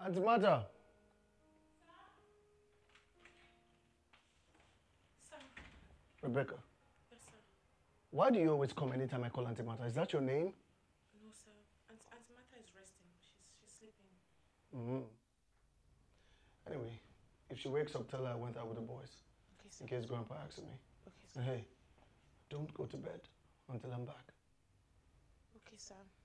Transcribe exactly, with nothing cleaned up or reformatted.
Auntie Martha. Sir. Rebecca. Yes, sir. Why do you always come anytime I call Auntie Martha? Is that your name? No, sir. Aunt, Auntie Martha is resting. She's she's sleeping. Mm-hmm. Anyway, if she wakes up, tell her I went out with the boys. Okay, sir. In case Grandpa asks me. Okay, sir. And hey, don't go to bed until I'm back. Okay, sir.